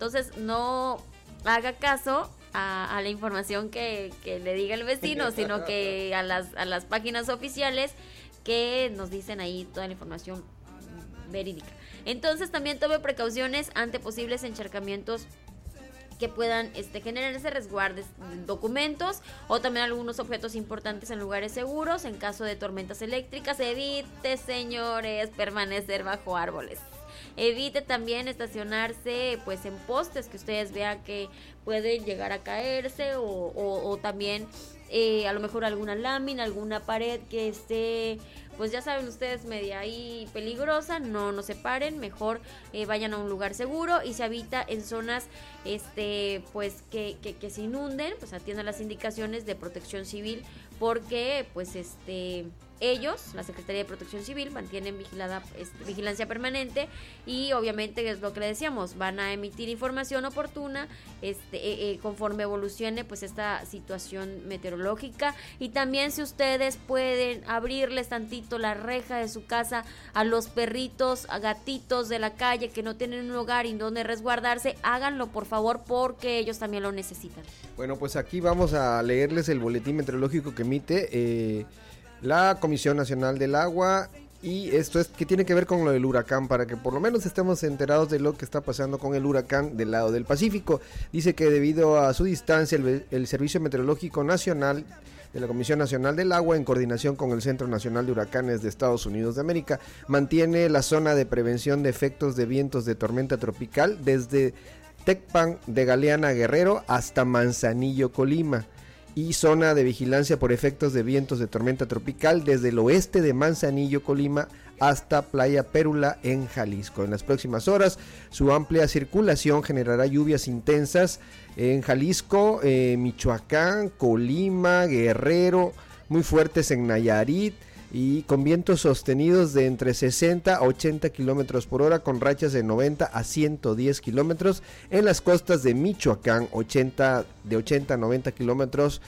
Entonces no haga caso a la información que le diga el vecino, sino que a las páginas oficiales que nos dicen ahí toda la información verídica. Entonces también tome precauciones ante posibles encharcamientos que puedan generarse, resguardes documentos o también algunos objetos importantes en lugares seguros. En caso de tormentas eléctricas, evite, señores, permanecer bajo árboles. Evite también estacionarse pues en postes que ustedes vean que pueden llegar a caerse o también a lo mejor alguna lámina, alguna pared que esté, pues ya saben ustedes, media ahí peligrosa. No se paren, mejor vayan a un lugar seguro, y se habita en zonas pues que se inunden, pues atiendan las indicaciones de Protección Civil, porque pues ellos, la Secretaría de Protección Civil, mantienen vigilancia permanente, y obviamente es lo que le decíamos, van a emitir información oportuna conforme evolucione pues esta situación meteorológica. Y también, si ustedes pueden abrirles tantito la reja de su casa a los perritos, a gatitos de la calle que no tienen un hogar y donde resguardarse, háganlo por favor, porque ellos también lo necesitan. Bueno, pues aquí vamos a leerles el boletín meteorológico que emite la Comisión Nacional del Agua, y esto es que tiene que ver con lo del huracán, para que por lo menos estemos enterados de lo que está pasando con el huracán del lado del Pacífico. Dice que debido a su distancia, el Servicio Meteorológico Nacional de la Comisión Nacional del Agua, en coordinación con el Centro Nacional de Huracanes de Estados Unidos de América, mantiene la zona de prevención de efectos de vientos de tormenta tropical desde Tecpan de Galeana, Guerrero, hasta Manzanillo, Colima, y zona de vigilancia por efectos de vientos de tormenta tropical desde el oeste de Manzanillo, Colima, hasta Playa Pérula en Jalisco. En las próximas horas, su amplia circulación generará lluvias intensas en Jalisco, Michoacán, Colima, Guerrero, muy fuertes en Nayarit, y con vientos sostenidos de entre 60 a 80 kilómetros por hora, con rachas de 90 a 110 kilómetros en las costas de Michoacán, de 80 a 90 kilómetros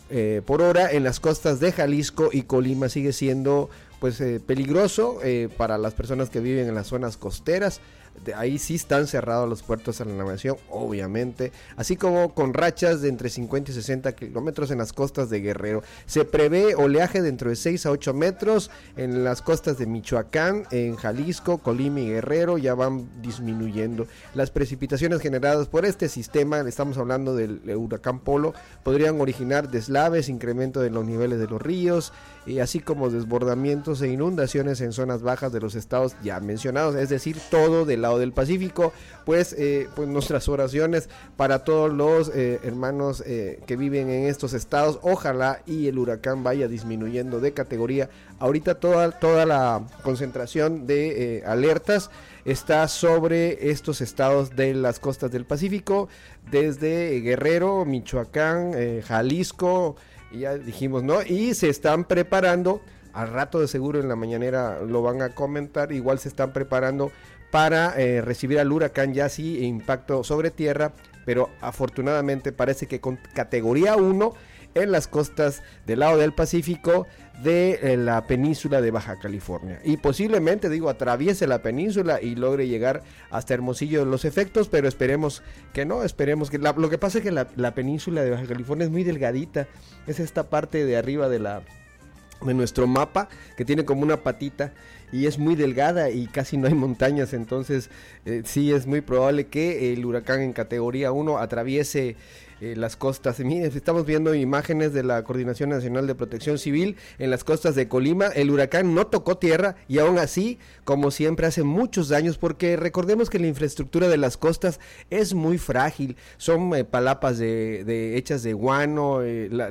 por hora en las costas de Jalisco, y Colima sigue siendo pues peligroso para las personas que viven en las zonas costeras. Ahí sí están cerrados los puertos a la navegación, obviamente, así como con rachas de entre 50 y 60 kilómetros en las costas de Guerrero. Se prevé oleaje de entre 6 a 8 metros en las costas de Michoacán, en Jalisco, Colima y Guerrero ya van disminuyendo. Las precipitaciones generadas por este sistema, estamos hablando del huracán Polo, podrían originar deslaves, incremento de los niveles de los ríos, y así como desbordamientos e inundaciones en zonas bajas de los estados ya mencionados, es decir, todo del lado del Pacífico. Pues nuestras oraciones para todos los hermanos que viven en estos estados. Ojalá y el huracán vaya disminuyendo de categoría. Ahorita toda la concentración de alertas está sobre estos estados de las costas del Pacífico, desde Guerrero, Michoacán, Jalisco, y ya dijimos, ¿no? Y se están preparando, al rato de seguro en la mañanera lo van a comentar, igual se están preparando para recibir al huracán ya sí impacto sobre tierra, pero afortunadamente parece que con categoría 1 en las costas del lado del Pacífico de la península de Baja California, y posiblemente, atraviese la península y logre llegar hasta Hermosillo. Los efectos, pero esperemos que no, lo que pasa es que la península de Baja California es muy delgadita, es esta parte de arriba de nuestro mapa, que tiene como una patita y es muy delgada y casi no hay montañas. Entonces sí es muy probable que el huracán en categoría 1 atraviese las costas. Miren, estamos viendo imágenes de la Coordinación Nacional de Protección Civil en las costas de Colima. El huracán no tocó tierra y aún así, como siempre, hace muchos daños, porque recordemos que la infraestructura de las costas es muy frágil. Son palapas hechas de guano,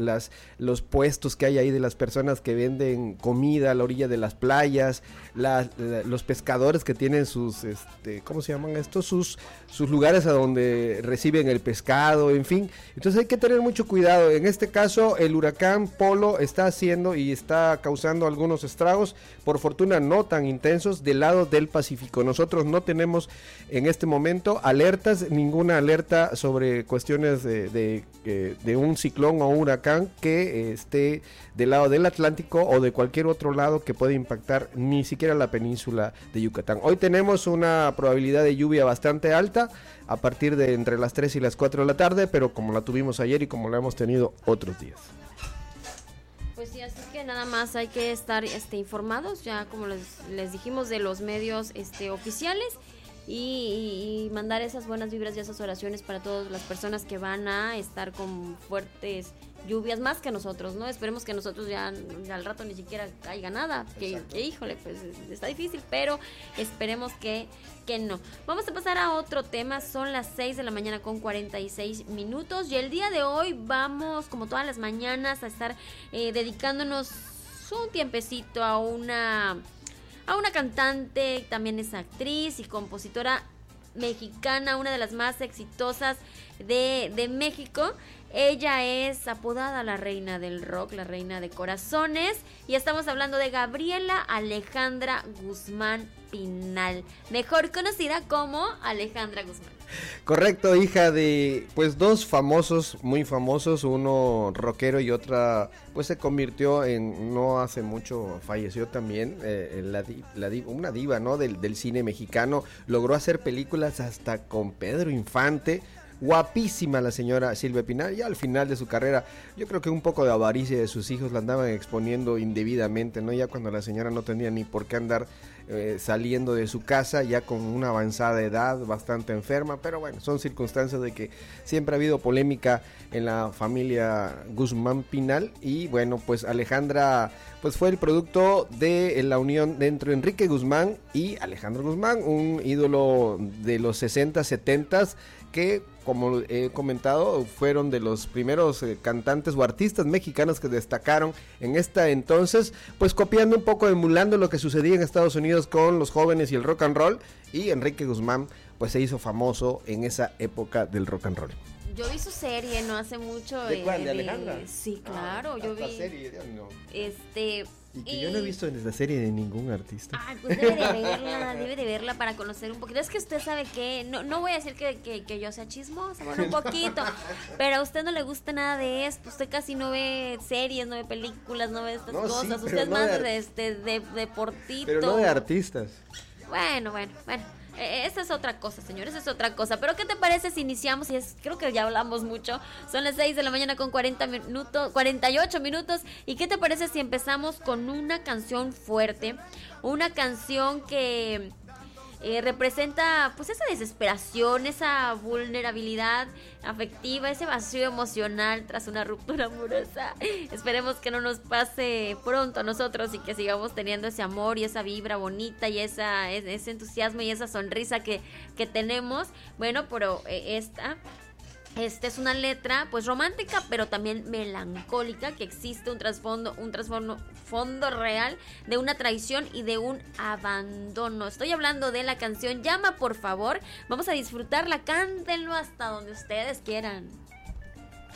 los puestos que hay ahí de las personas que venden comida a la orilla de las playas, los pescadores que tienen sus, ¿cómo se llaman estos? Sus lugares a donde reciben el pescado, en fin. Entonces hay que tener mucho cuidado. En este caso el huracán Polo está haciendo y está causando algunos estragos, por fortuna no tan intensos, del lado del Pacífico. Nosotros no tenemos en este momento alertas, ninguna alerta sobre cuestiones de un ciclón o un huracán que esté del lado del Atlántico o de cualquier otro lado que pueda impactar ni siquiera la península de Yucatán. Hoy tenemos una probabilidad de lluvia bastante alta, a partir de entre las 3 y las 4 de la tarde, pero como la tuvimos ayer y como la hemos tenido otros días. Pues sí, así que nada más hay que estar informados, ya como les dijimos, de los medios oficiales y mandar esas buenas vibras y esas oraciones para todas las personas que van a estar con fuertes lluvias, más que nosotros, ¿no? Esperemos que nosotros ya al rato ni siquiera caiga nada, que híjole, pues está difícil, pero esperemos que no. Vamos a pasar a otro tema, son las 6 de la mañana con 46 minutos y el día de hoy vamos, como todas las mañanas, a estar dedicándonos un tiempecito a una cantante, también es actriz y compositora mexicana, una de las más exitosas de México. Ella es apodada la reina del rock, la reina de corazones, y estamos hablando de Gabriela Alejandra Guzmán Pinal, mejor conocida como Alejandra Guzmán. Correcto, hija de pues dos famosos, muy famosos, uno rockero y otra pues se convirtió en, no hace mucho falleció también, una diva, ¿no? del cine mexicano, logró hacer películas hasta con Pedro Infante. Guapísima la señora Silvia Pinal, ya al final de su carrera, yo creo que un poco de avaricia de sus hijos la andaban exponiendo indebidamente, ¿no? Ya cuando la señora no tenía ni por qué andar saliendo de su casa, ya con una avanzada edad, bastante enferma, pero bueno, son circunstancias de que siempre ha habido polémica en la familia Guzmán Pinal, y bueno, pues Alejandra pues fue el producto de la unión entre Enrique Guzmán y Alejandro Guzmán, un ídolo de los 60, 70 que, como he comentado, fueron de los primeros cantantes o artistas mexicanos que destacaron en esta entonces, pues copiando un poco, emulando lo que sucedía en Estados Unidos con los jóvenes y el rock and roll, y Enrique Guzmán pues se hizo famoso en esa época del rock and roll. Yo vi su serie no hace mucho. ¿De cuál? ¿De Alejandra? Sí, claro, yo vi. Serie, no. Y que yo no he visto en esta serie de ningún artista. Ay, pues debe de verla para conocer un poquito. Es que usted sabe que, no voy a decir que yo sea chismosa, bueno, un poquito, pero a usted no le gusta nada de esto, usted casi no ve series, no ve películas, no ve estas cosas, sí, usted es no más de deportito. Pero no de artistas. Bueno. Esa es otra cosa, señores, esa es otra cosa. Pero ¿qué te parece si iniciamos? Creo que ya hablamos mucho. Son las 6 de la mañana con 48 minutos. ¿Y qué te parece si empezamos con una canción fuerte? Una canción que representa pues esa desesperación, esa vulnerabilidad afectiva, ese vacío emocional tras una ruptura amorosa. Esperemos que no nos pase pronto a nosotros y que sigamos teniendo ese amor y esa vibra bonita y ese entusiasmo y esa sonrisa que tenemos. Bueno, pero esta es una letra pues romántica, pero también melancólica, que existe un trasfondo real de una traición y de un abandono. Estoy hablando de la canción Llama por favor. Vamos a disfrutarla, cántenlo hasta donde ustedes quieran.